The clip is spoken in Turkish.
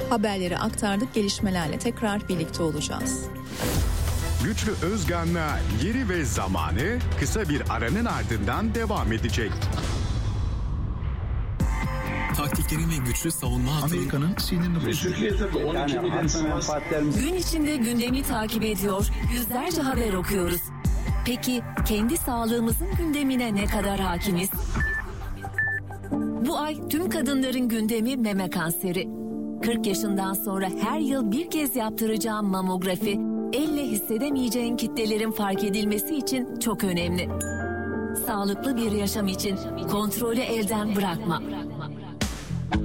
Haberleri aktardık, gelişmelerle tekrar birlikte olacağız. Güçlü Özgan'la Yeri ve Zamanı kısa bir aranın ardından devam edecek. Taktiklerin ve güçlü savunma hatları. Amerika'nın sinirini bozuyor. Gün içinde gündemi takip ediyor, yüzlerce haber okuyoruz. Peki kendi sağlığımızın gündemine ne kadar hakimiz? Bu ay tüm kadınların gündemi meme kanseri. 40 yaşından sonra her yıl bir kez yaptıracağım mamografi, elle hissedemeyeceğin kitlelerin fark edilmesi için çok önemli. Sağlıklı bir yaşam için kontrolü elden bırakma.